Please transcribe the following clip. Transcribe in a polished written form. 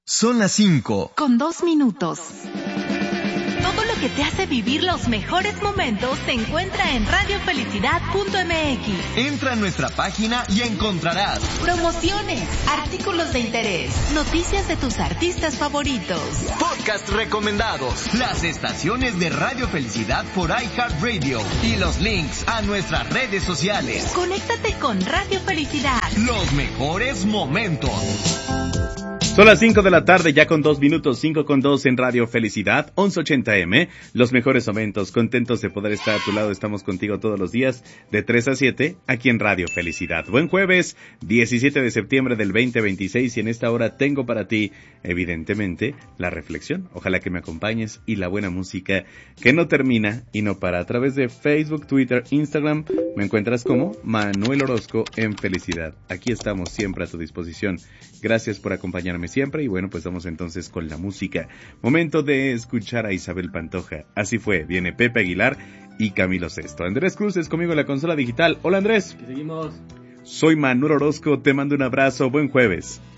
Son las 5. Con 2 minutos. Todo lo que te hace vivir los mejores momentos se encuentra en radiofelicidad.mx. Entra a nuestra página y encontrarás promociones, artículos de interés, noticias de tus artistas favoritos, podcast recomendados, las estaciones de Radio Felicidad por iHeartRadio y los links a nuestras redes sociales. Conéctate con Radio Felicidad. Los mejores momentos. Son las 5 de la tarde, ya con 2 minutos, 5 con 2 en Radio Felicidad, 1180M. Los mejores momentos, contentos de poder estar a tu lado. Estamos contigo todos los días, de 3 a 7, aquí en Radio Felicidad. Buen jueves, 17 de septiembre del 2026, y en esta hora tengo para ti, evidentemente, la reflexión. Ojalá que me acompañes, y la buena música que no termina y no para. A través de Facebook, Twitter, Instagram, me encuentras como Manuel Orozco en Felicidad. Aquí estamos siempre a tu disposición. Gracias por acompañarme siempre, y bueno, pues vamos entonces con la música. Momento de escuchar a Isabel Pantoja. Así fue, viene Pepe Aguilar y Camilo Sesto. Andrés Cruz es conmigo en la consola digital. Hola Andrés. ¿Qué seguimos? Soy Manuel Orozco, te mando un abrazo, buen jueves.